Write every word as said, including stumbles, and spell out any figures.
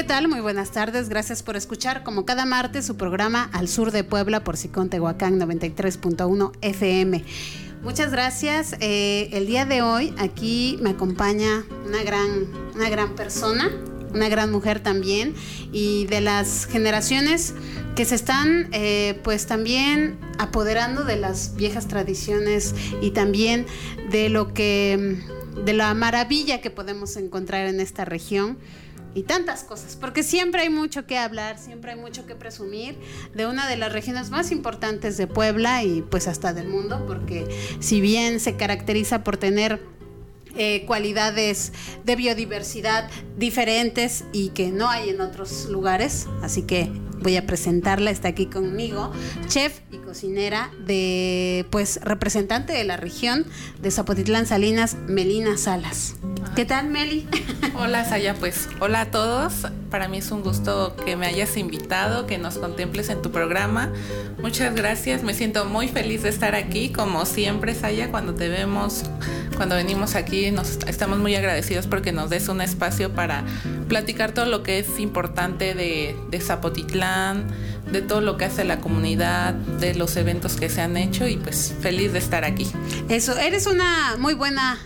¿Qué tal? Muy buenas tardes. Gracias por escuchar, como cada martes, su programa Al Sur de Puebla por Sicón Tehuacán noventa y tres punto uno F M. Muchas gracias. Eh, el día de hoy aquí me acompaña una gran, una gran persona, una gran mujer también, y de las generaciones que se están eh, pues también apoderando de las viejas tradiciones y también de lo que, de la maravilla que podemos encontrar en esta región. Y tantas cosas, porque siempre hay mucho que hablar, siempre hay mucho que presumir de una de las regiones más importantes de Puebla y pues hasta del mundo, porque si bien se caracteriza por tener eh, cualidades de biodiversidad diferentes y que no hay en otros lugares, así que voy a presentarla, está aquí conmigo, chef y cocinera de, pues, representante de la región de Zapotitlán Salinas, Melina Salas. ¿Qué tal, Meli? Hola, Saya, pues hola a todos. Para mí es un gusto que me hayas invitado, que nos contemples en tu programa. Muchas gracias, me siento muy feliz de estar aquí, como siempre, Saya, cuando te vemos, cuando venimos aquí, nos estamos muy agradecidos porque nos des un espacio para platicar todo lo que es importante de, de Zapotitlán, de todo lo que hace la comunidad, de los eventos que se han hecho y pues feliz de estar aquí. Eso, eres una muy buena